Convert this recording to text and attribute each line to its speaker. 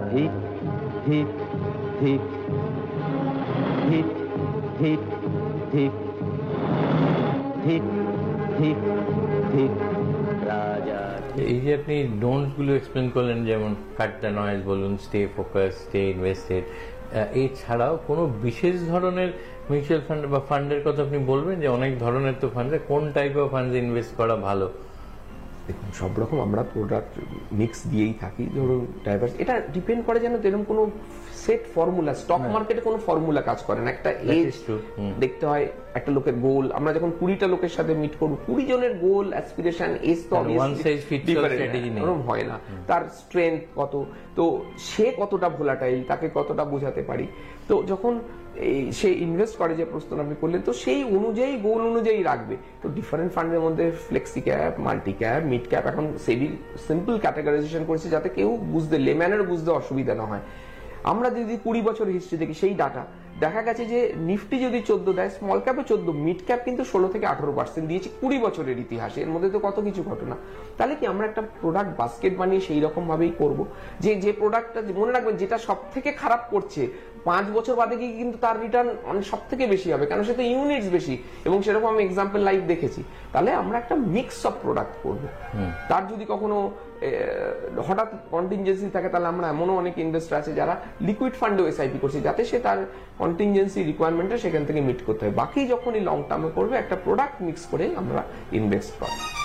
Speaker 1: ঠিক ঠিক ঠিক ঠিক ঠিক ঠিক ঠিক ঠিক ঠিক রাজা।
Speaker 2: এই যে আপনি ডোন্টস গুলো এক্সপ্লেন করলেন, যেমন কাট দ্য নয়েজ বলুন, স্টে ফোকাস, স্টে ইনভেস্টেড, এছাড়াও কোনো বিশেষ ধরনের মিউচুয়াল ফান্ড বা ফান্ডের কথা আপনি বলবেন? যে অনেক ধরনের তো ফান্ডে, কোন টাইপ অফ ফান্ডে ইনভেস্ট করা ভালো?
Speaker 3: দেখুন, সব রকম আমরা প্রোডাক্ট মিক্স দিয়েই থাকি। ধরুন ডাইভার্স, এটা ডিপেন্ড করে যেন এরকম কোনো সেট ফর্মুলা, স্টক মার্কেটে কোনো ফর্মুলা কাজ করে না। একটা এজ দেখতে হয়, একটা লোকের গোল। আমরা যখন 20টা লোকের সাথে মিট করবো, 20 জনের গোল, অ্যাসপিরেশন, এজ তো এরকম হয় না। তার স্ট্রেংথ কত, তো সে কতটা ভোলাটাইল, তাকে কতটা বোঝাতে পারি। তো যখন সে ইনভেস্ট করে, যে প্রশ্ন আপনি করলেন, তো সেই অনুযায়ী গোল অনুযায়ী রাখবে। তো ডিফারেন্ট ফান্ডের মধ্যে flexi cap, multi cap, mid cap, এখন সেবি সিম্পল ক্যাটাগরাইজেশন করেছে যাতে কেউ বুঝতে, লেম্যানের বুঝতে অসুবিধা না হয়। আমরা যদি 20 বছর হিস্ট্রি দেখি, সেই ডাটা দেখা গেছে যে নিফটি যদি 14 দেয়, স্মল ক্যাপে 14, মিড ক্যাপ কিন্তু 16 থেকে 18% দিয়েছে 20 বছরের ইতিহাসে। এর মধ্যে তো কত কিছু ঘটনা। তাহলে কি আমরা একটা প্রোডাক্ট বাস্কেট বানিয়ে সেই রকম ভাবেই করবো, যে প্রোডাক্টটা, মনে রাখবেন, যেটা সব থেকে খারাপ করছে 5 বছর বাদে গিয়ে কিন্তু তার রিটার্ন সব থেকে বেশি হবে, কারণ সে তো ইউনিটস বেশি, এবং সেরকম আমি এক্সাম্পল লাইভ দেখেছি। তাহলে আমরা একটা মিক্স অফ প্রোডাক্ট করবো। তার যদি কখনো হঠাৎ কন্টিনজেন্সি থাকে, তাহলে আমরা এমনও অনেক ইনভেস্টর আছে যারা লিকুইড ফান্ডেও এসআইপি করছে, যাতে সে তার কন্টিনজেন্সি রিকোয়ারমেন্টটা সেখান থেকে মিট করতে হয়। বাকি যখনই লং টার্মে করবে, একটা প্রোডাক্ট মিক্স করে আমরা ইনভেস্ট করবো।